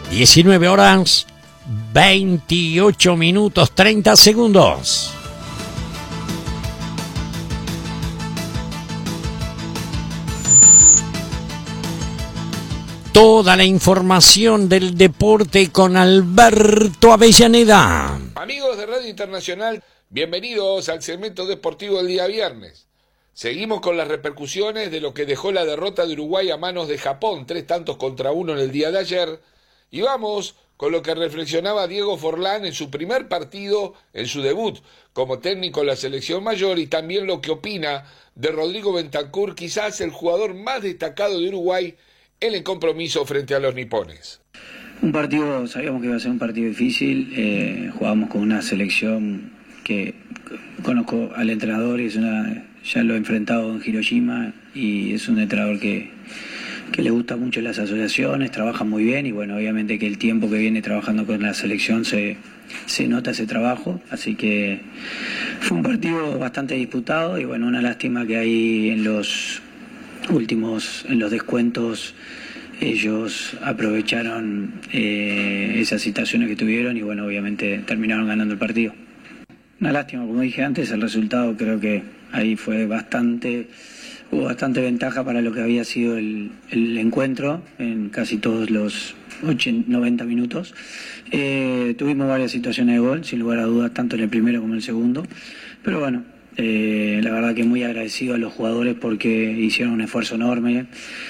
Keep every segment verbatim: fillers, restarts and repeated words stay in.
diecinueve horas, veintiocho minutos, treinta segundos. Toda la información del deporte con Alberto Avellaneda. Amigos de Radio Internacional, bienvenidos al segmento deportivo del día viernes. Seguimos con las repercusiones de lo que dejó la derrota de Uruguay a manos de Japón, tres tantos contra uno en el día de ayer. Y vamos con lo que reflexionaba Diego Forlán en su primer partido, en su debut como técnico en la selección mayor, y también lo que opina de Rodrigo Bentancur, quizás el jugador más destacado de Uruguay en el compromiso frente a los nipones. Un partido, sabíamos que iba a ser un partido difícil, eh, jugábamos con una selección que conozco al entrenador, y es una, ya lo he enfrentado en Hiroshima, y es un entrenador que, que le gusta mucho las asociaciones, trabaja muy bien, y bueno, obviamente que el tiempo que viene trabajando con la selección se, se nota ese trabajo, así que fue un partido bastante disputado, y bueno, una lástima que hay en los últimos, en los descuentos, ellos aprovecharon eh, esas situaciones que tuvieron y bueno, obviamente terminaron ganando el partido. Una lástima, como dije antes, el resultado creo que ahí fue bastante, hubo bastante ventaja para lo que había sido el, el encuentro en casi todos los ochenta, noventa minutos. Eh, tuvimos varias situaciones de gol, sin lugar a dudas, tanto en el primero como en el segundo, pero bueno, Eh, la verdad que muy agradecido a los jugadores porque hicieron un esfuerzo enorme,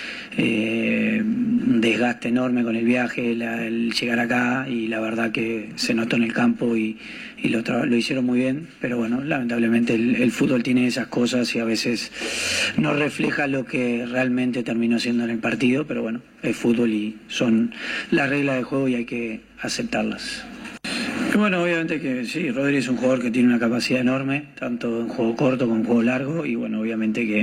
eh, un desgaste enorme con el viaje, la, el llegar acá, y la verdad que se notó en el campo y, y lo, lo hicieron muy bien, pero bueno, lamentablemente el, el fútbol tiene esas cosas y a veces no refleja lo que realmente terminó siendo en el partido, pero bueno, es fútbol y son las reglas del juego y hay que aceptarlas. Bueno, obviamente que sí, Rodri es un jugador que tiene una capacidad enorme, tanto en juego corto como en juego largo, y bueno, obviamente que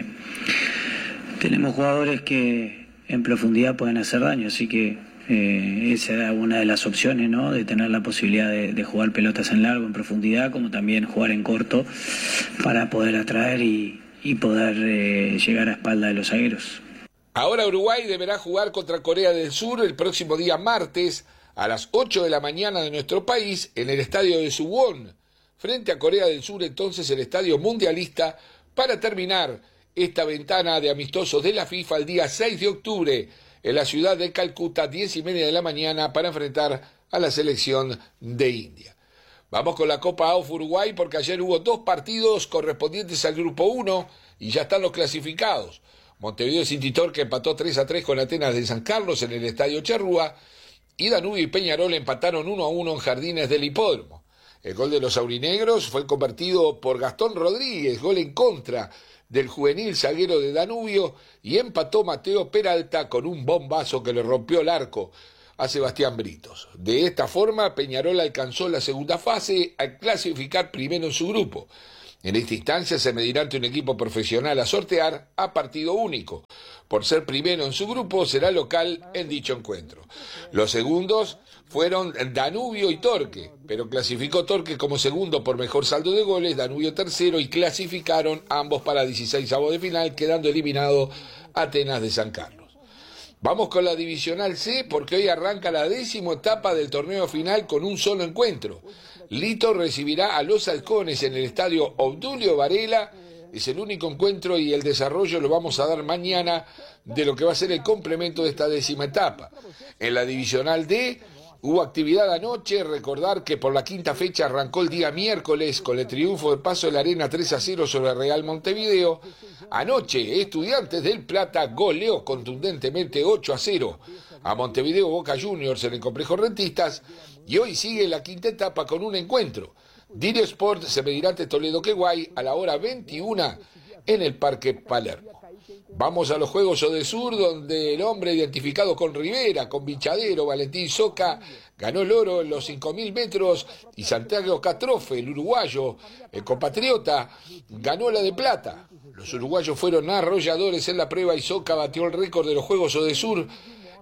tenemos jugadores que en profundidad pueden hacer daño, así que eh, esa era una de las opciones, ¿no? De tener la posibilidad de, de jugar pelotas en largo, en profundidad, como también jugar en corto, para poder atraer y, y poder eh, llegar a espalda de los zagueros. Ahora Uruguay deberá jugar contra Corea del Sur el próximo día martes, a las ocho de la mañana de nuestro país, en el estadio de Suwon, frente a Corea del Sur, entonces el estadio mundialista, para terminar esta ventana de amistosos de la FIFA el día seis de octubre, en la ciudad de Calcuta, diez y media de la mañana, para enfrentar a la selección de India. Vamos con la Copa A U F Uruguay, porque ayer hubo dos partidos correspondientes al Grupo uno, y ya están los clasificados. Montevideo City Torque empató tres a tres con Atenas de San Carlos en el estadio Charrúa, y Danubio y Peñarol empataron uno a uno en Jardines del Hipódromo. El gol de los aurinegros fue convertido por Gastón Rodríguez, gol en contra del juvenil zaguero de Danubio, y empató Mateo Peralta con un bombazo que le rompió el arco a Sebastián Britos. De esta forma, Peñarol alcanzó la segunda fase al clasificar primero en su grupo. En esta instancia se medirá ante un equipo profesional a sortear a partido único. Por ser primero en su grupo, será local en dicho encuentro. Los segundos fueron Danubio y Torque, pero clasificó Torque como segundo por mejor saldo de goles, Danubio tercero, y clasificaron ambos para dieciseisavos de final, quedando eliminado Atenas de San Carlos. Vamos con la Divisional C, porque hoy arranca la décima etapa del torneo final con un solo encuentro. Lito recibirá a los Halcones en el estadio Obdulio Varela. Es el único encuentro y el desarrollo lo vamos a dar mañana de lo que va a ser el complemento de esta décima etapa. En la Divisional D hubo actividad anoche. Recordar que por la quinta fecha arrancó el día miércoles con el triunfo de Paso de la Arena tres a cero sobre Real Montevideo. Anoche, Estudiantes del Plata goleó contundentemente ocho a cero a Montevideo Boca Juniors en el Complejo Rentistas, y hoy sigue la quinta etapa con un encuentro. Dirio Sport se medirá ante Toledo Queguay a la hora veintiuna en el Parque Palermo. Vamos a los Juegos Odesur, donde el hombre identificado con Rivera, con Bichadero, Valentín Soca, ganó el oro en los cinco mil metros, y Santiago Catrofe, el uruguayo, el compatriota, ganó la de plata. Los uruguayos fueron arrolladores en la prueba y Soca batió el récord de los Juegos Odesur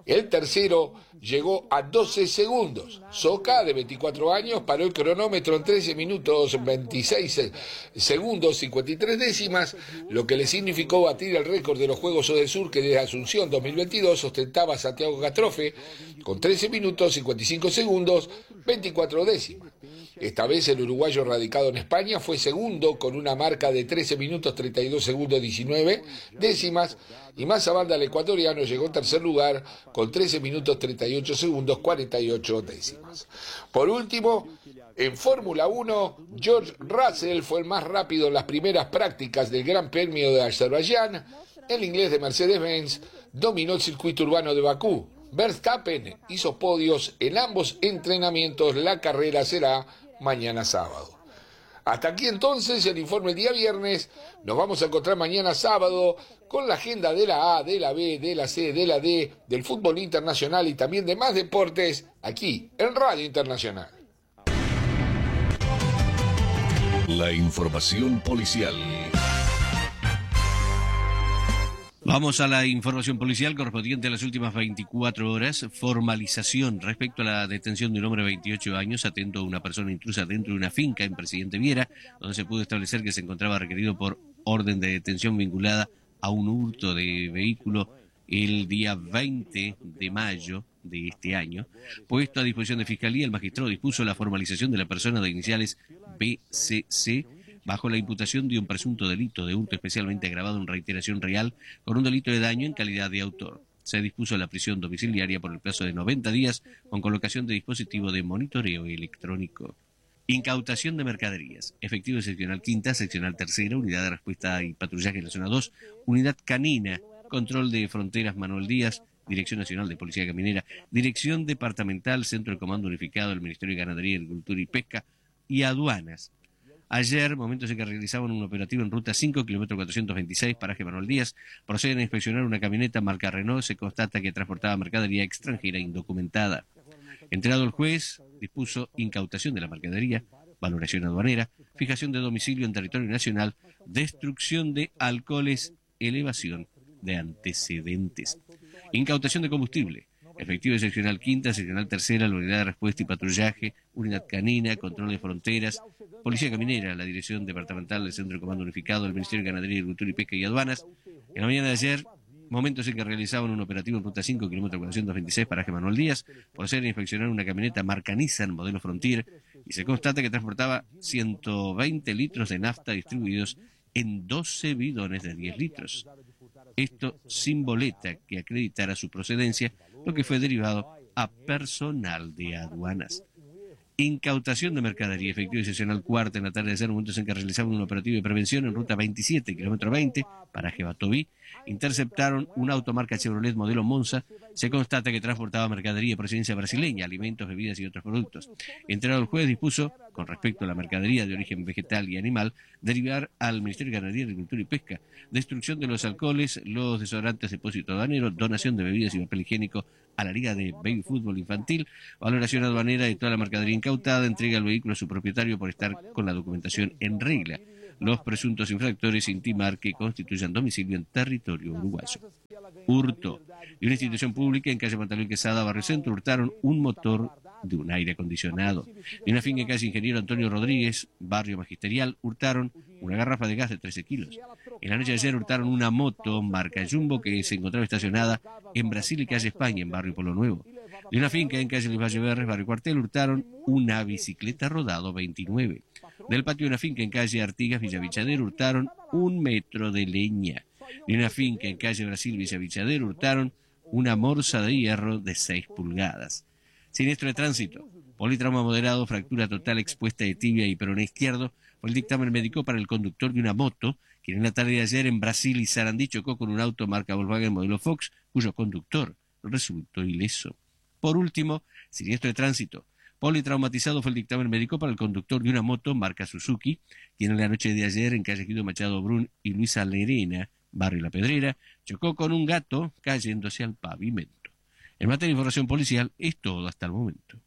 El tercero llegó a doce segundos. Soca, de veinticuatro años, paró el cronómetro en trece minutos veintiséis segundos cincuenta y tres décimas, lo que le significó batir el récord de los Juegos del Sur que desde Asunción dos mil veintidós ostentaba Santiago Catrofe con trece minutos cincuenta y cinco segundos veinticuatro décimas. Esta vez el uruguayo radicado en España fue segundo con una marca de trece minutos treinta y dos segundos diecinueve décimas, y más a banda el ecuatoriano llegó en tercer lugar con trece minutos treinta y ocho segundos cuarenta y ocho décimas. Por último, en Fórmula uno, George Russell fue el más rápido en las primeras prácticas del Gran Premio de Azerbaiyán. El inglés de Mercedes-Benz dominó el circuito urbano de Bakú. Verstappen hizo podios en ambos entrenamientos. La carrera será mañana sábado. Hasta aquí entonces el informe el día viernes. Nos vamos a encontrar mañana sábado con la agenda de la A, de la B, de la C, de la D, del fútbol internacional y también de más deportes aquí en Radio Internacional. La información policial. Vamos a la información policial correspondiente a las últimas veinticuatro horas. Formalización respecto a la detención de un hombre de veintiocho años atento a una persona intrusa dentro de una finca en Presidente Viera, donde se pudo establecer que se encontraba requerido por orden de detención vinculada a un hurto de vehículo el día veinte de mayo de este año. Puesto a disposición de Fiscalía, el magistrado dispuso la formalización de la persona de iniciales B C C bajo la imputación de un presunto delito de hurto especialmente agravado en reiteración real con un delito de daño en calidad de autor. Se dispuso la prisión domiciliaria por el plazo de noventa días con colocación de dispositivo de monitoreo electrónico. Incautación de mercaderías. Efectivo seccional quinta, seccional tercera, unidad de respuesta y patrullaje en la zona dos, unidad canina, control de fronteras Manuel Díaz, Dirección Nacional de Policía Caminera, Dirección Departamental, Centro de Comando Unificado del Ministerio de Ganadería, Agricultura y Pesca y Aduanas. Ayer, momentos en que realizaban un operativo en ruta cinco, kilómetro cuatrocientos veintiséis, paraje Manuel Díaz, proceden a inspeccionar una camioneta marca Renault. Se constata que transportaba mercadería extranjera indocumentada. Entrado el juez, dispuso incautación de la mercadería, valoración aduanera, fijación de domicilio en territorio nacional, destrucción de alcoholes, elevación de antecedentes. Incautación de combustible. Efectivo seccional quinta, seccional tercera, la unidad de respuesta y patrullaje, unidad canina, control de fronteras, Policía Caminera, la Dirección Departamental del Centro de Comando Unificado del Ministerio de Ganadería, Agricultura y Pesca y Aduanas. En la mañana de ayer, momentos en que realizaban un operativo en ruta cinco, kilómetro cuatrocientos veintiséis, paraje Manuel Díaz, proceden a inspeccionar una camioneta marca Nissan, modelo Frontier, y se constata que transportaba ciento veinte litros de nafta distribuidos en doce bidones de diez litros. Esto sin boleta que acreditara su procedencia, lo que fue derivado a personal de aduanas. Incautación de mercadería. Efectivo y seccional cuarta en la tarde de ayer, momentos en que realizaban un operativo de prevención en ruta veintisiete, kilómetro veinte, paraje Batoví, interceptaron un auto marca Chevrolet modelo Monza. Se constata que transportaba mercadería de procedencia brasileña, alimentos, bebidas y otros productos. Entrado el juez, dispuso, con respecto a la mercadería de origen vegetal y animal, derivar al Ministerio de Ganadería, Agricultura y Pesca, destrucción de los alcoholes, los desodorantes, depósito aduanero, donación de bebidas y papel higiénico a la Liga de Baby Fútbol Infantil, valoración aduanera de toda la mercadería incautada, entrega al vehículo a su propietario por estar con la documentación en regla. Los presuntos infractores intimar que constituyan domicilio en territorio uruguayo. Hurto. Y una institución pública en calle Pantaleón Quesada, Barrio Centro, hurtaron un motor de un aire acondicionado. De una finca en calle Ingeniero Antonio Rodríguez, Barrio Magisterial, hurtaron una garrafa de gas de trece kilos. En la noche de ayer hurtaron una moto marca Jumbo que se encontraba estacionada en Brasil y calle España, en Barrio Polo Nuevo. De una finca en calle Luis Valle Verres, Barrio Cuartel, hurtaron una bicicleta Rodado veintinueve. Del patio de una finca en calle Artigas, Villavichadero, hurtaron un metro de leña. De una finca en calle Brasil, Villavichadero, hurtaron una morsa de hierro de seis pulgadas. Siniestro de tránsito. Politrauma moderado, fractura total expuesta de tibia y peroné izquierdo. Fue el dictamen médico para el conductor de una moto, quien en la tarde de ayer en Brasil y Sarandí chocó con un auto marca Volkswagen modelo Fox, cuyo conductor resultó ileso. Por último, siniestro de tránsito. Politraumatizado fue el dictamen médico para el conductor de una moto marca Suzuki, quien en la noche de ayer en calle Guido Machado Brun y Luisa Lerena, Barrio La Pedrera, chocó con un gato cayéndose al pavimento. En materia de información policial es todo hasta el momento.